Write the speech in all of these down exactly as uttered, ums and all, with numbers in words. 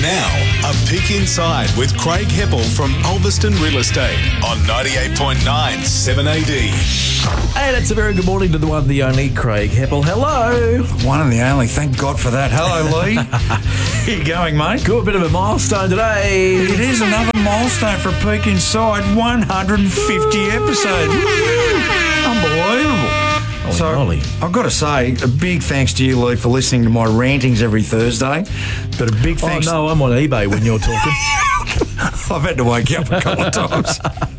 Now, a peek inside with Craig Heppel from Ulverston Real Estate on ninety-eight point nine seven A D. Hey, that's a very good morning to the one, the only Craig Heppel. Hello. One and the only. Thank God for that. Hello, Lee. How you going, mate? Good, a bit of a milestone today. It is another milestone for a peek inside. one hundred fifty episodes. Unbelievable. Holy So, moly. I've got to say, a big thanks to you, Lee, for listening to my rantings every Thursday. But a big Oh, thanks... no, I'm on eBay when you're talking. I've had to wake you up a couple of times.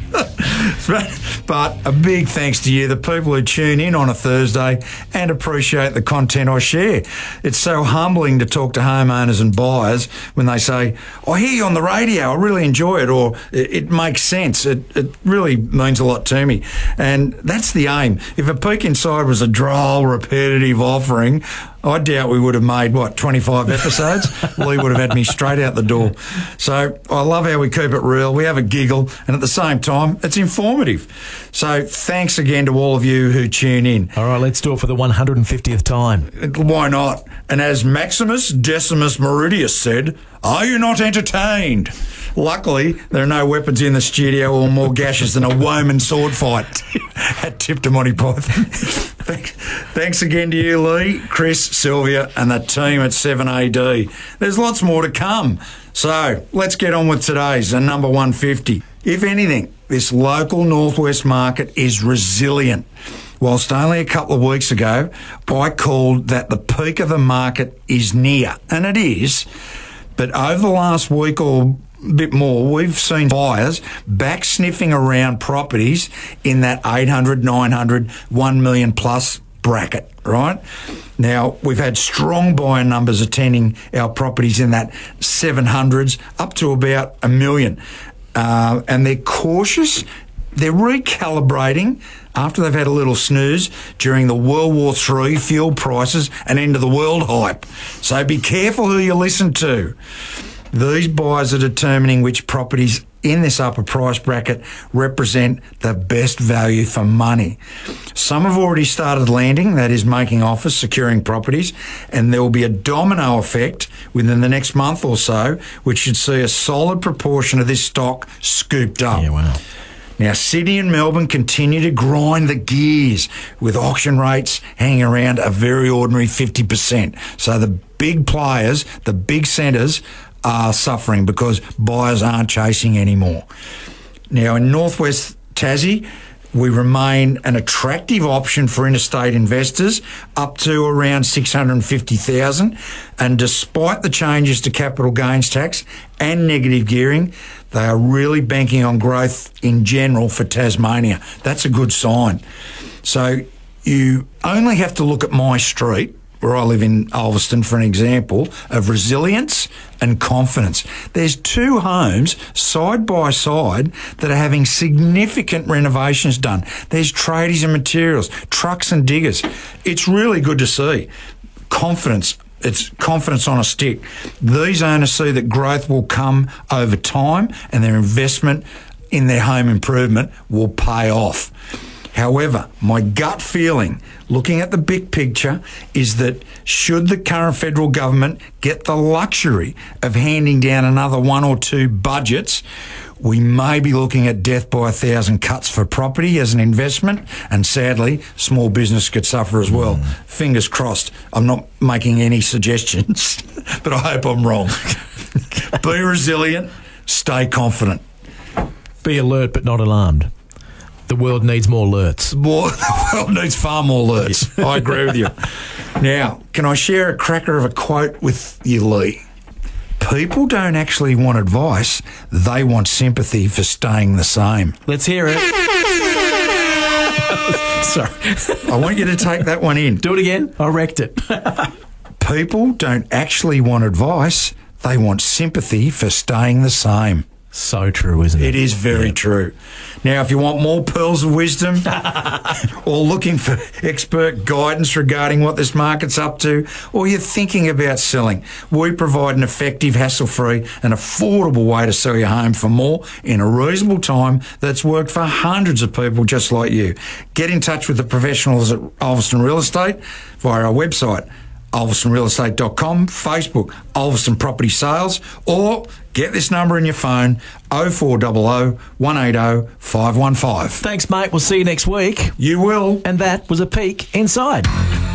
But a big thanks to you, the people who tune in on a Thursday and appreciate the content I share. It's so humbling to talk to homeowners and buyers when they say, I hear you on the radio, I really enjoy it, or it, it makes sense. It, it really means a lot to me. And that's the aim. If a peek inside was a droll, repetitive offering, I doubt we would have made, what, twenty-five episodes? Lee would have had me straight out the door. So I love how we keep it real. We have a giggle, and at the same time, it's informative. So thanks again to all of you who tune in. All right, let's do it for the one hundred fiftieth time. Why not? And as Maximus Decimus Meridius said, are you not entertained? Luckily, there are no weapons in the studio or more gashes than a Woman sword fight at Tip to Monty Python. Thanks, thanks again to you, Lee, Chris, Sylvia, and the team at seven A D. There's lots more to come. So let's get on with today's, and number one fifty. If anything, this local Northwest market is resilient. Whilst only a couple of weeks ago, I called that the peak of the market is near, and it is. But over the last week or bit more, we've seen buyers back sniffing around properties in that eight hundred, nine hundred, one million plus bracket, right? Now, we've had strong buyer numbers attending our properties in that seven hundreds up to about a million. Uh, and they're cautious. They're recalibrating after they've had a little snooze during the World War Three fuel prices and end of the world hype. So be careful who you listen to. These buyers are determining which properties in this upper price bracket represent the best value for money. Some have already started landing, that is making offers, securing properties, and there will be a domino effect within the next month or so, which should see a solid proportion of this stock scooped up. Yeah, wow. Now, Sydney and Melbourne continue to grind the gears with auction rates hanging around a very ordinary fifty percent. So the big players, the big centres, are suffering because buyers aren't chasing anymore. Now, in Northwest Tassie, we remain an attractive option for interstate investors up to around six hundred fifty thousand dollars. And despite the changes to capital gains tax and negative gearing, they are really banking on growth in general for Tasmania. That's a good sign. So you only have to look at my street, where I live in Ulverston, for an example of resilience and confidence. There's two homes side by side that are having significant renovations done. There's tradies and materials, trucks and diggers. It's really good to see. Confidence. It's confidence on a stick. These owners see that growth will come over time and their investment in their home improvement will pay off. However, my gut feeling, looking at the big picture, is that should the current federal government get the luxury of handing down another one or two budgets, we may be looking at death by a thousand cuts for property as an investment, and sadly, small business could suffer as well. Mm. Fingers crossed. I'm not making any suggestions, but I hope I'm wrong. Be resilient, stay confident. Be alert but not alarmed. The world needs more alerts. More, the world needs far more alerts. I agree with you. Now, can I share a cracker of a quote with you, Lee? People don't actually want advice. They want sympathy for staying the same. Let's hear it. Sorry. I want you to take that one in. Do it again. I wrecked it. People don't actually want advice. They want sympathy for staying the same. So true, isn't it? It is very yeah. true. Now, if you want more pearls of wisdom or looking for expert guidance regarding what this market's up to, or you're thinking about selling, we provide an effective, hassle-free and affordable way to sell your home for more in a reasonable time that's worked for hundreds of people just like you. Get in touch with the professionals at Ulverston Real Estate via our website, ulverston real estate dot com, Facebook, Ulverston Property Sales, or get this number in your phone, oh four hundred, one eight oh, five one five. Thanks, mate. We'll see you next week. You will. And that was a peek inside.